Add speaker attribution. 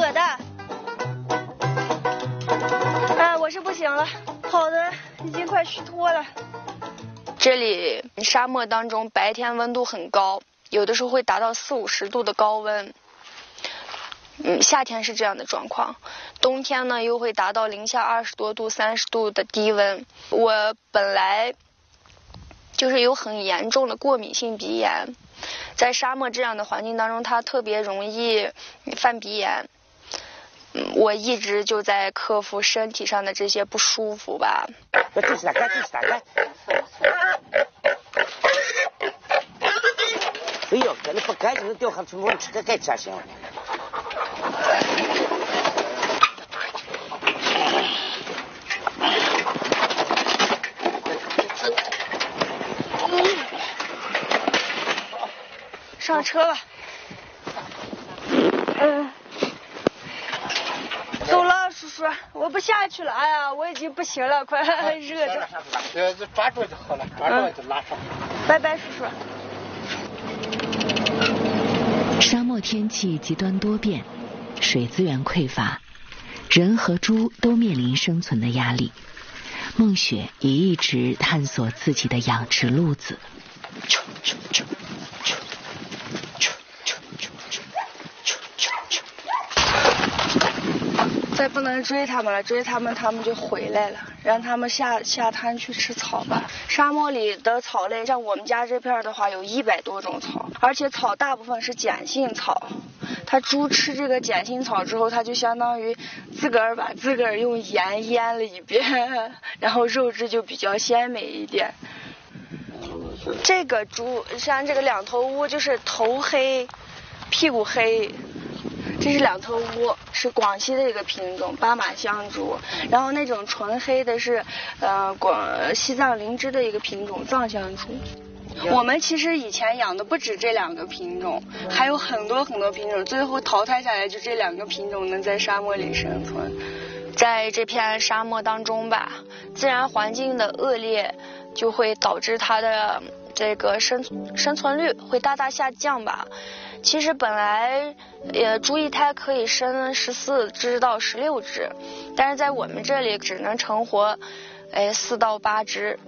Speaker 1: 扯淡！哎，我是不行了，跑的已经快虚脱了。
Speaker 2: 这里沙漠当中白天温度很高，有的时候会达到40-50度的高温。夏天是这样的状况，冬天呢又会达到零下20多度、30度的低温。我本来就是有很严重的过敏性鼻炎，在沙漠这样的环境当中，它特别容易犯鼻炎。我一直就在克服身体上的这些不舒服吧。
Speaker 3: 继续打开，继续打开。哎呦，这里不干净的掉下去，我吃个该吃行了。
Speaker 1: 上车吧。走了，叔叔，我不下去了。哎呀，我已经不行了，快热着。
Speaker 4: 抓住就好了，抓住就拉上。
Speaker 1: 拜拜，叔叔。
Speaker 5: 沙漠天气极端多变，水资源匮乏，人和猪都面临生存的压力。孟雪也一直探索自己的养殖路子。
Speaker 1: 再不能追他们了，追他们就回来了，让他们下滩去吃草吧。沙漠里的草类，像我们家这片的话，有100多种草，而且草大部分是碱性草。它猪吃这个碱性草之后，它就相当于自个儿把自个儿用盐腌了一遍，然后肉质就比较鲜美一点。这个猪像这个两头乌，就是头黑，屁股黑。这是两头乌，是广西的一个品种巴马香猪，然后那种纯黑的是西藏林芝的一个品种藏香猪。我们其实以前养的不止这2个品种，还有很多品种，最后淘汰下来就这2个品种能在沙漠里生存。
Speaker 2: 在这片沙漠当中吧，自然环境的恶劣就会导致它的这个生存率会大大下降吧。其实本来猪一胎可以生14只到16只，但是在我们这里只能成活4到8只。